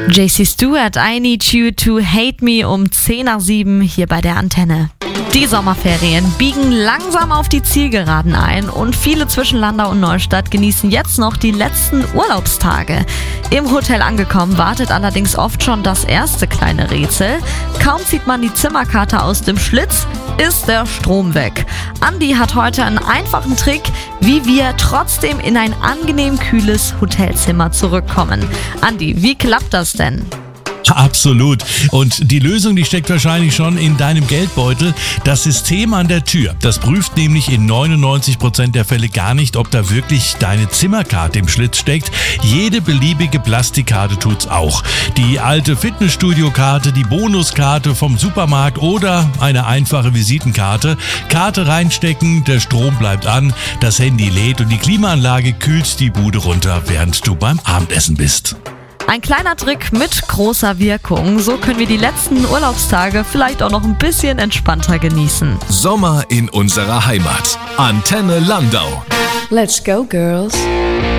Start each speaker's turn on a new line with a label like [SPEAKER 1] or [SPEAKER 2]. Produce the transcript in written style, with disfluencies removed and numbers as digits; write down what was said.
[SPEAKER 1] JC Stewart, I Need You to Hate Me um 10 nach 7 hier bei der Antenne. Die Sommerferien biegen langsam auf die Zielgeraden ein und viele zwischen Landau und Neustadt genießen jetzt noch die letzten Urlaubstage. Im Hotel angekommen wartet allerdings oft schon das erste kleine Rätsel. Kaum zieht man die Zimmerkarte aus dem Schlitz, ist der Strom weg. Andi hat heute einen einfachen Trick, wie wir trotzdem in ein angenehm kühles Hotelzimmer zurückkommen. Andi, wie klappt das denn?
[SPEAKER 2] Absolut. Und die Lösung, die steckt wahrscheinlich schon in deinem Geldbeutel. Das System an der Tür, das prüft nämlich in 99% der Fälle gar nicht, ob da wirklich deine Zimmerkarte im Schlitz steckt. Jede beliebige Plastikkarte tut's auch. Die alte Fitnessstudio-Karte, die Bonuskarte vom Supermarkt oder eine einfache Visitenkarte. Karte reinstecken, der Strom bleibt an, das Handy lädt und die Klimaanlage kühlt die Bude runter, während du beim Abendessen bist.
[SPEAKER 1] Ein kleiner Trick mit großer Wirkung. So können wir die letzten Urlaubstage vielleicht auch noch ein bisschen entspannter genießen.
[SPEAKER 3] Sommer in unserer Heimat. Antenne Landau.
[SPEAKER 4] Let's go, girls.